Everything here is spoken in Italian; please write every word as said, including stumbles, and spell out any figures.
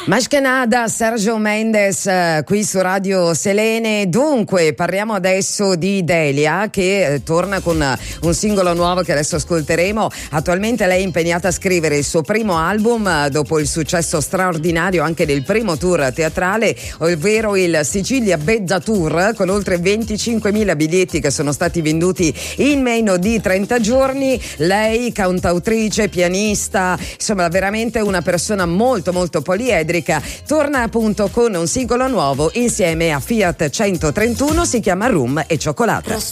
Mashkenada, Sergio Mendes eh, qui su Radio Selene. Dunque parliamo adesso di Delia che eh, torna con un singolo nuovo che adesso ascolteremo. Attualmente lei è impegnata a scrivere il suo primo album eh, dopo il successo straordinario anche del primo tour teatrale, ovvero il Sicilia Bezza Tour, con oltre venticinquemila biglietti che sono stati venduti in meno di trenta giorni. Lei, cantautrice, pianista, insomma veramente una persona molto molto poliedrica, torna appunto con un singolo nuovo insieme a Fiat centotrentuno, si chiama Rum e Cioccolato.